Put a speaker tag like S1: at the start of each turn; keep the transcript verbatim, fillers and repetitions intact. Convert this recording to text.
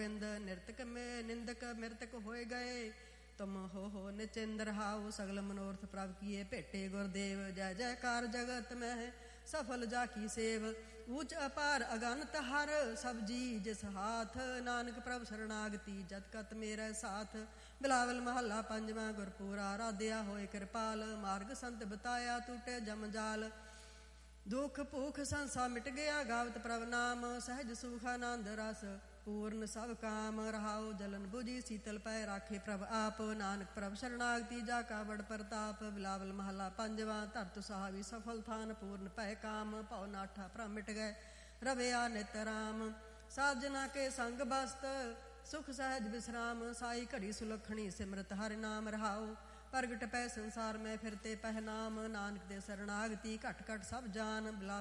S1: ਗੋਬਿੰਦ ਨਿਰਤਕ ਮੇ ਨਿੰਦਕ ਮਿਰਤਕ ਹੋਏ ਗਏ। ਤੁਮ ਹੋ ਹੋ ਨਿਚਿੰਦ ਰਹਾਉ ਸਗਲ ਮਨੋਰਥ ਪ੍ਰਭ ਕੀਏ ਭੇਟੇ ਗੁਰਦੇਵ। ਜੈ ਜੈਕਾਰ ਜਗਤ ਮਹਿ ਸਫਲ ਜਾ ਕੀ ਸੇਵ। ਊਚ ਅਪਾਰ ਅਗਨਤ ਹਰ ਸਭ ਜੀ ਜਿਸ ਹਾਥ। ਨਾਨਕ ਪ੍ਰਭ ਸਰਣਾਗਤੀ ਜਤ ਕਤ ਮੇਰਾ ਸਾਥ। ਬਿਲਾਵਲ ਮਹੱਲਾ ਪੰਜਵਾਂ। ਗੁਰਪੂਰਾ ਰਾਧਿਆ ਹੋਏ ਕਿਰਪਾਲ। ਮਾਰਗ ਸੰਤ ਬਤਾਇਆ ਟੂਟੇ ਜਮ ਜਾਲ। ਦੁਖ ਭੂਖ ਸੰਸਾ ਮਿਟ ਗਿਆ ਗਾਵਤ ਪ੍ਰਭ ਨਾਮ। ਸਹਿਜ ਸੁਖ ਆਨੰਦ ਰਸ ਪੂਰਨ ਸਭ ਕਾਮ। ਰਹਾਉ ਜਲਨ ਬੁਝੀ ਸੀਤਲ ਪੈ ਰਾਖੇ ਪ੍ਰਭ ਆਪ। ਨਾਨਕ ਪ੍ਰਭ ਸਰਣਾਗਤੀ ਜਾ ਕਾ ਬੜ ਪ੍ਰਤਾਪ। ਬਿਲਾਵਲ ਮਹੱਲਾ ਪੰਜਵਾਂ। ਧਰਤ ਸੁਹਾਵੀ ਸਫਲ ਥਾਨ ਪੂਰਨ ਭੈ ਕਾਮ। ਭਉ ਨਾਠਾ ਭ੍ਰਮ ਮਿਟ ਗਏ ਰਵਿਆ ਨਿਤ ਰਾਮ। ਸਾਜਨਾ ਕੇ ਸੰਗ ਬਸਤ ਸੁਖ ਸਹਿਜ ਵਿਸਰਾਮ। ਸਾਈ ਘੜੀ ਸੁਲੱਖਣੀ ਸਿਮਰਤ ਹਰਿ ਨਾਮ। ਰਹਾਉ ਪ੍ਰਗਟ ਪੈ ਸੰਸਾਰ ਮੈਂ ਫਿਰਤੇ ਪਹਿਨਾਮ। ਨਾਨਕ ਦੇ ਸਰਣਾਗਤੀ ਘਟ ਘਟ ਸਭ ਜਾਨ। ਬਿਲਾ